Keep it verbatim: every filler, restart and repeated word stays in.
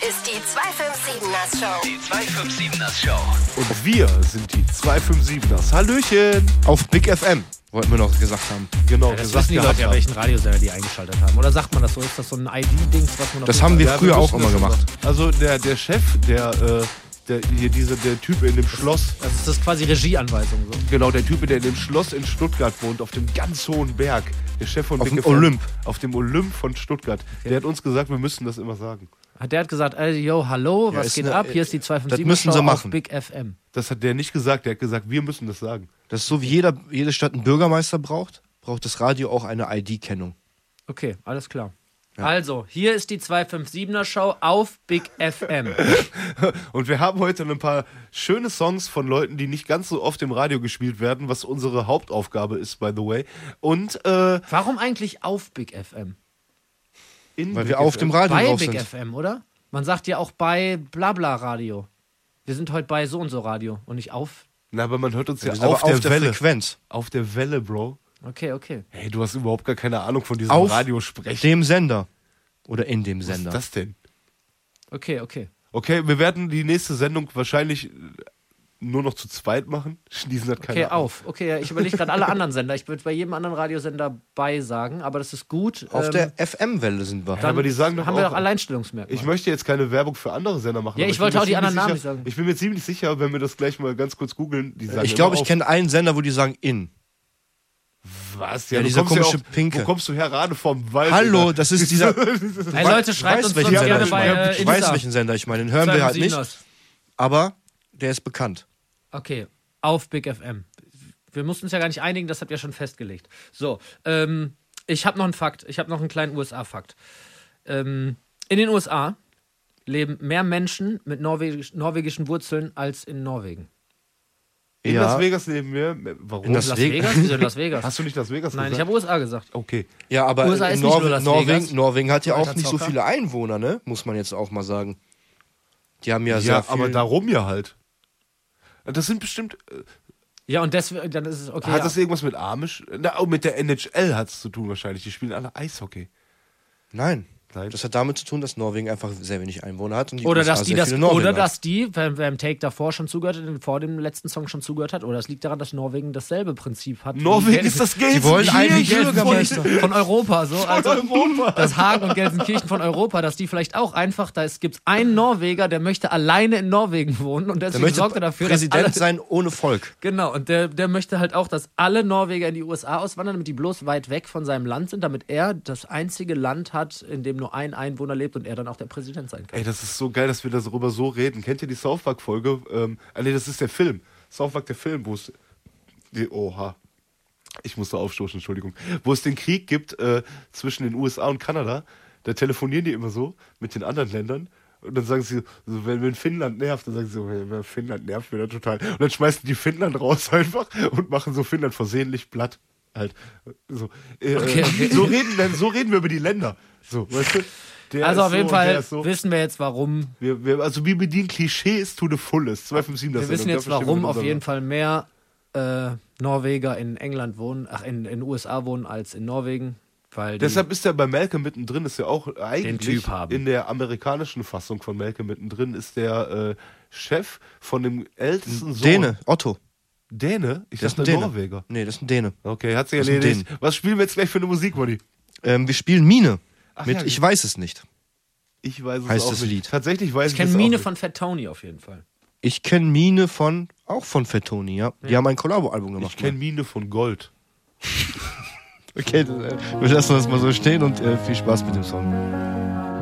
ist die zweihundertsiebenundfünfzigers Show. Die zweihundertsiebenundfünfzigers Show. Und wir sind die zweihundertfünfundsiebzigers. Hallöchen! Auf Big F M, wollten wir noch gesagt haben. Genau, Ja, das gesagt wissen die Leute gehabt ja, haben. welchen Radiosender die eingeschaltet haben. Oder sagt man das so? Ist das so ein I D-Dings, was man auf Das jeden haben wir Fall- Ja, früher auch müssen immer das gemacht. Also der, der Chef, der, äh, der hier diese, der Typ in dem Schloss, Also ist das quasi Regieanweisung so. genau, der Typ, der in dem Schloss in Stuttgart wohnt, auf dem ganz hohen Berg, der Chef von Auf Big dem F M, Olymp. auf dem Olymp von Stuttgart, der hat uns gesagt, wir müssen das immer sagen. Der hat gesagt, ey, yo, hallo, Ja, was ist geht eine- ab? Hier ist die zweihundertfünfundsiebzigers das müssen Show sie auf machen. Big F M. Das hat der nicht gesagt, der hat gesagt, wir müssen das sagen. Das ist so, wie jeder, jede Stadt einen Bürgermeister braucht, braucht das Radio auch eine I D-Kennung. Okay, alles klar. Also, hier ist die zweihundertfünfundsiebzigers Show auf Big F M. Und wir haben heute ein paar schöne Songs von Leuten, die nicht ganz so oft im Radio gespielt werden, was unsere Hauptaufgabe ist, by the way. Und äh, Warum eigentlich auf Big F M? in Weil Big wir auf F dem M. Radio Bei drauf Big sind. F M, oder? Man sagt ja auch bei Blabla Radio. Wir sind heute bei so und so Radio und nicht auf. Na, aber man hört uns ja Wir sind auf, aber der, auf der Welle. Frequenz. Auf der Welle, Bro. Okay, okay. Hey, du hast überhaupt gar keine Ahnung von diesem Auf Radiosprechen. Dem Sender. Oder in dem Was Sender. ist das denn? Okay, okay. Okay, wir werden die nächste Sendung wahrscheinlich nur noch zu zweit machen. Schließen hat keine Okay, Ahnung. auf. Okay, ja, ich überlege gerade alle anderen Sender. Ich würde bei jedem anderen Radiosender bei sagen, aber das ist gut. Auf Ähm, der F M-Welle sind wir. Ja, aber die sagen doch haben wir auch- doch Alleinstellungsmerkmal. Ich möchte jetzt keine Werbung für andere Sender machen. Ja, aber ich bin wollte mir auch die ziemlich anderen Namen sicher, nicht sagen. Ich bin mir ziemlich sicher, wenn wir das gleich mal ganz kurz googeln, die sagen Ich glaube, immer ich kenne einen Sender, wo die sagen in. auf, was? Ja, Ja, du dieser kommst ja komische auch, Pinke. Wo kommst du her? Gerade vom Wald. Hallo, Alter. das ist dieser. Hey Leute, schreibt uns welchen sonst Sender gerne ich bei meine. äh, Ich Insta. weiß, welchen Sender ich meine. Den hören wir halt nicht. zweihundertsiebenundsiebzigers. Aber der ist bekannt. Okay, auf Big F M. Wir mussten uns ja gar nicht einigen, das habt ihr schon festgelegt. So, ähm, ich habe noch einen Fakt. Ich habe noch einen kleinen U S A-Fakt. Ähm, in den U S A leben mehr Menschen mit norwegisch, norwegischen Wurzeln als in Norwegen. In Ja. Las Vegas leben wir. Warum? In Las Las Vegas? Vegas? Wieso in Las Vegas? Hast du nicht Las Vegas Nein, ich gesagt? habe U S A gesagt. Okay. Ja, aber U S A in ist nicht nur Norwe Las Norwegen, Vegas. Norwegen hat ja auch Alter nicht so Zocker. viele Einwohner, ne? Muss man jetzt auch mal sagen. Die haben ja, Ja, sehr viel. aber darum ja halt. Das sind bestimmt. äh, Ja, und deswegen, dann ist es okay. hat ja. das irgendwas mit Amish? Na, oh, mit der N H L hat es zu tun wahrscheinlich. Die spielen alle Eishockey. Nein. Nein. Das hat damit zu tun, dass Norwegen einfach sehr wenig Einwohner hat. Und die Oder U S A dass die sehr das, viele Norweger oder hat. dass die, wer, wer im Take davor schon zugehört hat, vor dem letzten Song schon zugehört hat, oder es liegt daran, dass Norwegen dasselbe Prinzip hat. wie Norwegen Gel- ist das Geld. Die wollen eigentlich Bürgermeister von Europa, so also Europa. das Hagen und Gelsenkirchen von Europa, dass die vielleicht auch einfach, da gibt es einen Norweger, der möchte alleine in Norwegen wohnen und Der deswegen möchte sorgt er dafür, Präsident dass alle, sein ohne Volk. genau, und der, der möchte halt auch, dass alle Norweger in die U S A auswandern, damit die bloß weit weg von seinem Land sind, damit er das einzige Land hat, in dem nur ein Einwohner lebt und er dann auch der Präsident sein kann. Ey, das ist so geil, dass wir darüber so reden. Kennt ihr die South Park-Folge? Ähm, ah, nee, das ist der Film. South Park, der Film, wo es. Die, oha. Ich musste aufstoßen, Entschuldigung. Wo es den Krieg gibt äh, zwischen den U S A und Kanada. Da telefonieren die immer so mit den anderen Ländern. Und dann sagen sie, so, wenn, wenn Finnland nervt, dann sagen sie so, wenn Finnland nervt mir da total. Und dann schmeißen die Finnland raus einfach und machen so Finnland versehentlich platt. Halt. So, äh, Okay, okay. so, reden, dann, so reden wir über die Länder. So, weißt du? Der Also ist auf jeden so und der Fall ist so. wissen wir jetzt, warum. Wir, wir, also wir bedienen Klischees to the fullest. zweihundertfünfundsiebzig. Wir wissen jetzt, warum auf jeden Fall mehr äh, Norweger in England wohnen, ach, in den U S A wohnen als in Norwegen. Weil die, Deshalb ist er bei Malcolm mittendrin, ist ja auch eigentlich Typ haben. in der amerikanischen Fassung von Malcolm mittendrin, ist der äh, Chef von dem ältesten Sohn. Däne, Otto. Däne? Ich Das ist ein dachte Däne. Norweger. Nee, das ist ein Däne. Okay, hat sich Das ist ein erledigt. Däne. Was spielen wir jetzt gleich für eine Musik, Money? Ähm, wir spielen Mine. Ach mit ja, Ich weiß es nicht. Ich weiß es Heißt auch das nicht. Lied. Tatsächlich weiß ich ich kenne es Mine auch nicht. von Fat Tony auf jeden Fall. Ich kenne Mine von, auch von Fettoni, ja. Die haben ein Kollabo-Album gemacht. Ich kenne Mine von Gold. Okay, das, äh, wir lassen das mal so stehen und äh, viel Spaß mit dem Song.